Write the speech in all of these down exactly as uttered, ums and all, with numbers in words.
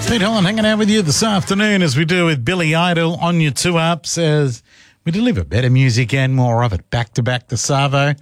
Pete Holland hanging out with you this afternoon as we do with Billy Idol on your two ups as we deliver better music and more of it back to back to Savo.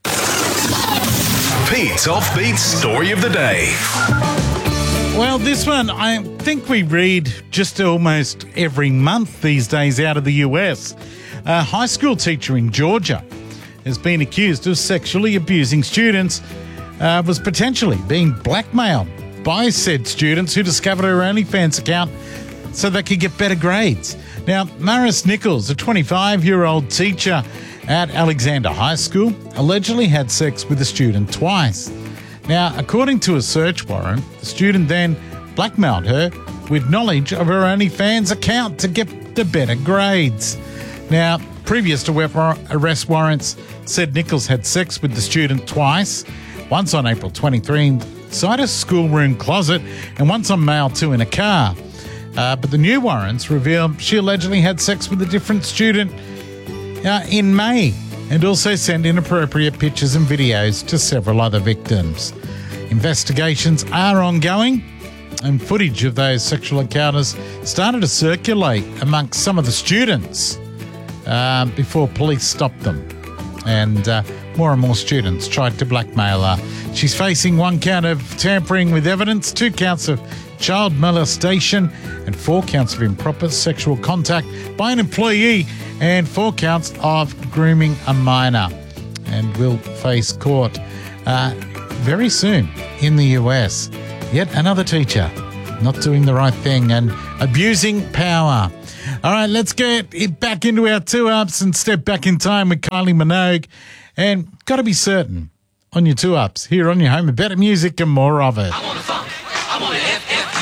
Pete's Offbeat Story of the Day. Well, this one I think we read just almost every month these days out of the U S. A high school teacher in Georgia has been accused of sexually abusing students, uh, was potentially being blackmailed by said students who discovered her OnlyFans account so they could get better grades. Now, Maris Nichols, a twenty-five-year-old teacher at Alexander High School, allegedly had sex with a student twice. Now, according to a search warrant, the student then blackmailed her with knowledge of her OnlyFans account to get the better grades. Now, previous to arrest warrants said Nichols had sex with the student twice, once on April twenty-third inside a schoolroom closet and once on May two in a car. Uh, but the new warrants reveal she allegedly had sex with a different student uh, in May and also sent inappropriate pictures and videos to several other victims. Investigations are ongoing and footage of those sexual encounters started to circulate amongst some of the students uh, before police stopped them. And uh, more and more students tried to blackmail her. She's facing one count of tampering with evidence, two counts of child molestation, and four counts of improper sexual contact by an employee, and four counts of grooming a minor, and will face court uh, very soon in the U S. Yet another teacher not doing the right thing and abusing power. All right, let's get it back into our two-ups and step back in time with Kylie Minogue. And got to be certain on your two-ups here on your home of better music and more of it.